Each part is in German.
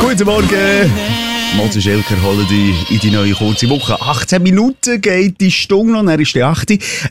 Guten Morgen. Moses Schelker holen dich in die neue kurze Woche. 18 Minuten geht die Stunde noch, dann ist die 8.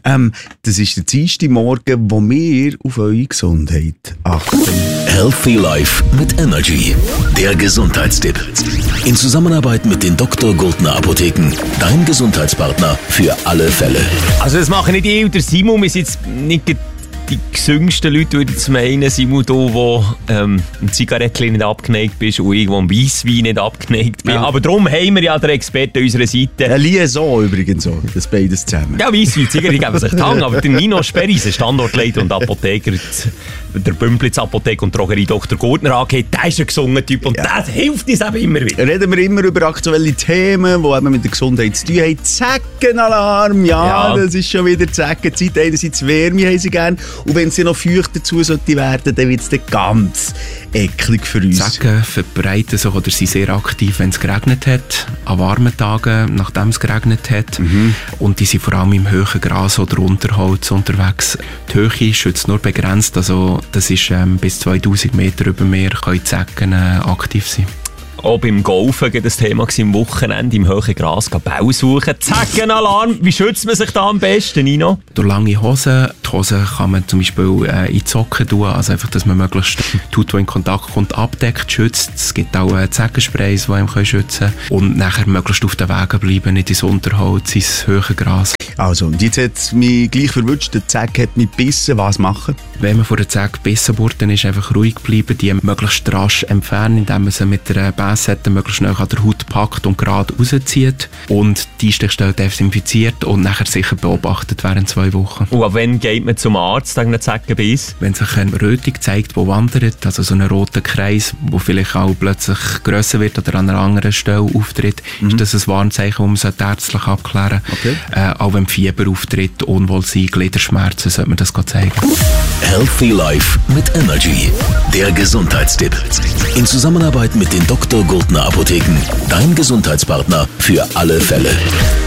Das ist der Dienstag Morgen, wo wir auf eure Gesundheit achten. Healthy Life mit Energy. Der Gesundheitstipp. In Zusammenarbeit mit den Dr. Gurtner Apotheken. Dein Gesundheitspartner für alle Fälle. Also das machen nicht ich und der Simon. Wir sind jetzt nicht die gesüngsten Leute, würde ich jetzt meinen, Simon, du, der ein Zigarettchen nicht abgeneigt bist und irgendwo ein Weisswein nicht abgeneigt bist. Ja. Aber darum haben wir ja den Experten an unserer Seite. Eine Liaison übrigens so, das beides zusammen. Ja, Weisswein, Zigaretten geben sich die Hand, aber der Nino Sperris, Standortleiter und Apotheker, der Bümplitz Apotheke und Drogerie Dr. Gurtner AG, der ist ein gesunder Typ und das hilft uns eben immer wieder. Reden wir immer über aktuelle Themen, die eben mit der Gesundheit zu tun haben. Zeckenalarm, ja, das ist schon wieder Zeckenzeit. Einerseits Wärme haben sie gerne und wenn sie noch feucht dazu sollte werden, dann wird es dann ganz eklig für uns. Zecken verbreiten sich oder sind sehr aktiv, wenn es geregnet hat, an warmen Tagen, nachdem es geregnet hat. Und die sind vor allem im hohen Gras oder Unterholz unterwegs. Die Höhe schützt nur begrenzt, also das ist bis 2000 Meter über Meer können Zecken aktiv sein. Auch beim Golfen war das Thema am Wochenende im hohen Gras Bau suchen. Zeckenalarm, wie schützt man sich da am besten, Nino? Durch lange Hosen. Die Hosen kann man zum Beispiel in die Socken tun, also einfach, dass man möglichst tut, wo in Kontakt kommt, abdeckt, schützt. Es gibt auch Zeckensprays, die einem schützen können. Und nachher möglichst auf den Wegen bleiben, nicht ins Unterholz, ins hohe Gras. Also, und jetzt hat es mich gleich verwünscht, der Zecke hat mich gebissen. Was machen? Wenn man von der Zecke gebissen wurde, dann ist einfach ruhig bleiben, die möglichst rasch entfernen, indem man sie mit der Bassette möglichst schnell an der Haut packt und gerade rauszieht. Und die Einstichstelle desinfiziert und nachher sicher beobachtet während 2 Wochen. Und ab wann geht man zum Arzt wegen einer Zeckenbiss? Wenn sich eine Rötung zeigt, die wandert, also so ein roter Kreis, der vielleicht auch plötzlich grösser wird oder an einer anderen Stelle auftritt, ist das ein Warnzeichen, das man ärztlich abklären sollte. Okay. Auch wenn Fieber auftritt, Unwohlsein, Gliederschmerzen, sollte man das zeigen. Healthy Life mit Energy. Der Gesundheitstipp. In Zusammenarbeit mit den Dr. Gurtner Apotheken. Dein Gesundheitspartner für alle Fälle.